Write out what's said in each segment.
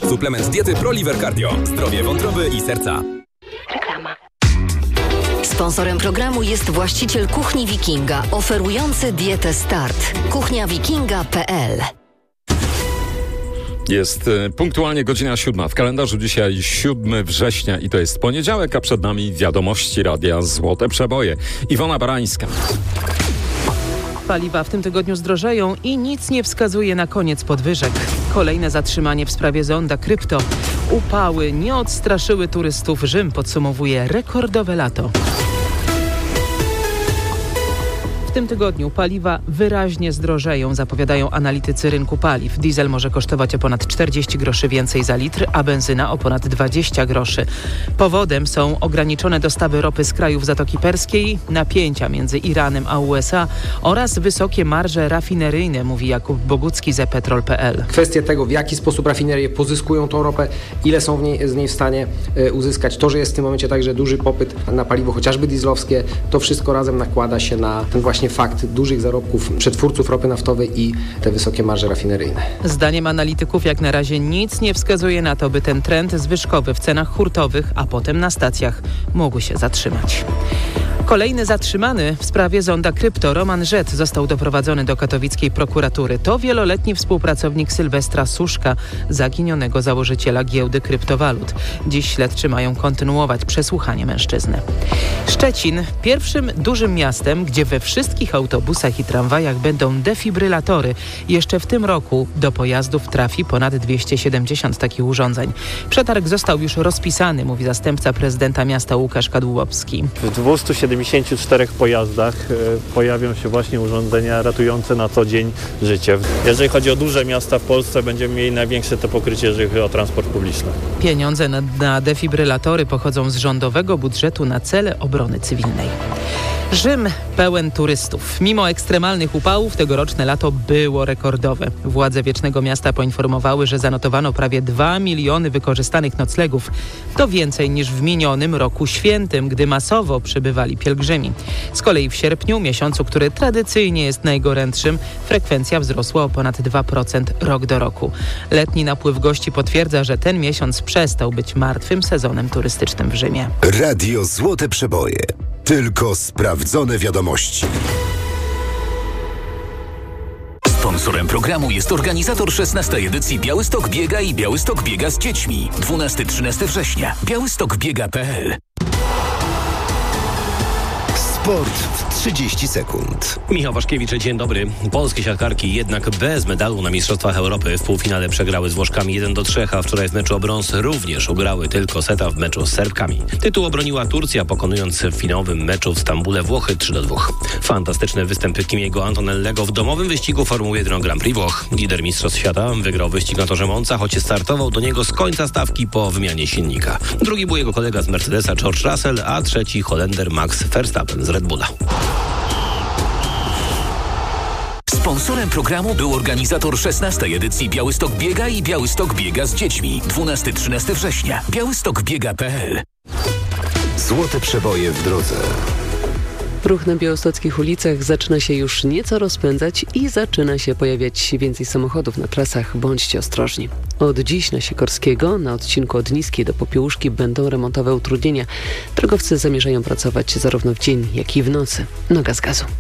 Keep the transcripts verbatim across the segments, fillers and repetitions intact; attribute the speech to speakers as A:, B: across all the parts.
A: Suplement diety ProLiver Cardio. Zdrowie wątroby i serca.
B: Reklama. Sponsorem programu jest właściciel Kuchni Wikinga, oferujący dietę Start. kuchnia wikinga kropka p l.
C: Jest y, punktualnie godzina siódma. W kalendarzu dzisiaj siódmego września i to jest poniedziałek, a przed nami wiadomości Radia Złote Przeboje. Iwona Barańska.
D: Paliwa w tym tygodniu zdrożeją i nic nie wskazuje na koniec podwyżek. Kolejne zatrzymanie w sprawie zonda krypto. Upały nie odstraszyły turystów. Rzym podsumowuje rekordowe lato. W tym tygodniu paliwa wyraźnie zdrożeją, zapowiadają analitycy rynku paliw. Diesel może kosztować o ponad czterdzieści groszy więcej za litr, a benzyna o ponad dwadzieścia groszy. Powodem są ograniczone dostawy ropy z krajów Zatoki Perskiej, napięcia między Iranem a U S A oraz wysokie marże rafineryjne, mówi Jakub Bogucki z e petrol kropka p l.
E: Kwestia tego, w jaki sposób rafinerie pozyskują tą ropę, ile są w niej, z niej w stanie y, uzyskać. To, że jest w tym momencie także duży popyt na paliwo, chociażby dieslowskie, to wszystko razem nakłada się na ten właśnie fakt dużych zarobków przetwórców ropy naftowej i te wysokie marże rafineryjne.
D: Zdaniem analityków jak na razie nic nie wskazuje na to, by ten trend zwyżkowy w cenach hurtowych, a potem na stacjach mógł się zatrzymać. Kolejny zatrzymany w sprawie zonda krypto, Roman Rzet, został doprowadzony do katowickiej prokuratury. To wieloletni współpracownik Sylwestra Suszka, zaginionego założyciela giełdy kryptowalut. Dziś śledczy mają kontynuować przesłuchanie mężczyzny. Szczecin, pierwszym dużym miastem, gdzie we wszystkich autobusach i tramwajach będą defibrylatory. Jeszcze w tym roku do pojazdów trafi ponad dwieście siedemdziesiąt takich urządzeń. Przetarg został już rozpisany, mówi zastępca prezydenta miasta Łukasz Kadłubowski.
F: W dwieście siedemdziesięciu czterech pojazdach pojawią się właśnie urządzenia ratujące na co dzień życie. Jeżeli chodzi o duże miasta w Polsce, będziemy mieli największe to pokrycie, jeżeli chodzi o transport publiczny.
D: Pieniądze na, na defibrylatory pochodzą z rządowego budżetu na cele obrony cywilnej. Rzym pełen turystów. Mimo ekstremalnych upałów tegoroczne lato było rekordowe. Władze Wiecznego Miasta poinformowały, że zanotowano prawie dwa miliony wykorzystanych noclegów. To więcej niż w minionym roku świętym, gdy masowo przybywali pielgrzymi. Z kolei w sierpniu, miesiącu, który tradycyjnie jest najgorętszym, frekwencja wzrosła o ponad dwa procent rok do roku. Letni napływ gości potwierdza, że ten miesiąc przestał być martwym sezonem turystycznym w Rzymie.
G: Radio Złote Przeboje. Tylko sprawdzone wiadomości.
H: Sponsorem programu jest organizator szesnastej edycji Białystok Biega i Białystok Biega z dziećmi. dwunastego do trzynastego września. białystok biega kropka p l.
G: Sport w trzydzieści sekund.
I: Michał Waszkiewicz, dzień dobry. Polskie siatkarki jednak bez medalu na Mistrzostwach Europy. W półfinale przegrały z Włoszkami jeden do trzech, a wczoraj w meczu o brąz również ugrały tylko seta w meczu z Serbkami. Tytuł obroniła Turcja, pokonując w finałowym meczu w Stambule Włochy trzy do dwóch. Fantastyczny występ Kimiego Antonellego w domowym wyścigu Formuły jeden Grand Prix Włoch. Lider Mistrzostw Świata wygrał wyścig na torze Monza, choć startował do niego z końca stawki po wymianie silnika. Drugi był jego kolega z Mercedesa George Russell, a trzeci Holender Max Verstappen z Red Bulla.
H: Sponsorem programu był organizator szesnastej edycji Białystok Biega i Białystok Biega z dziećmi. dwunastego do trzynastego września. białystok biega kropka p l.
G: Złote Przeboje w drodze.
J: Ruch na białostockich ulicach zaczyna się już nieco rozpędzać i zaczyna się pojawiać więcej samochodów na trasach. Bądźcie ostrożni. Od dziś na Sikorskiego, na odcinku od Niskiej do Popiełuszki będą remontowe utrudnienia. Drogowcy zamierzają pracować zarówno w dzień, jak i w nocy. Noga z gazu.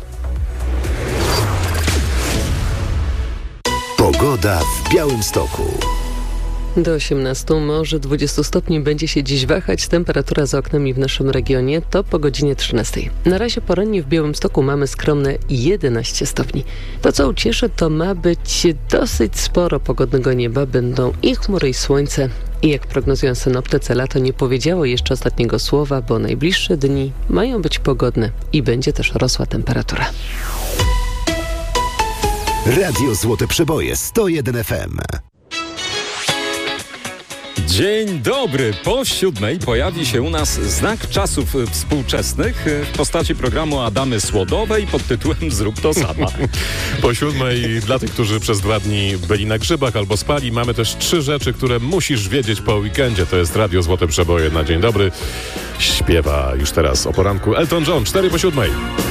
G: Pogoda w Białymstoku.
J: Do osiemnastu, może dwudziestu stopni będzie się dziś wahać temperatura za oknami w naszym regionie, to po godzinie trzynastej. Na razie porannie w Białymstoku mamy skromne jedenaście stopni. To co ucieszy, to ma być dosyć sporo pogodnego nieba, będą i chmury i słońce. I jak prognozują synoptycy, lato nie powiedziało jeszcze ostatniego słowa, bo najbliższe dni mają być pogodne i będzie też rosła temperatura.
G: Radio Złote Przeboje sto jeden F M.
C: Dzień dobry. Po siódmej pojawi się u nas znak czasów współczesnych w postaci programu Adamy Słodowej pod tytułem Zrób to sama.
K: Po siódmej dla tych, którzy przez dwa dni byli na grzybach albo spali, mamy też trzy rzeczy, które musisz wiedzieć po weekendzie. To jest Radio Złote Przeboje na dzień dobry. Śpiewa już teraz o poranku Elton John, cztery po siódmej.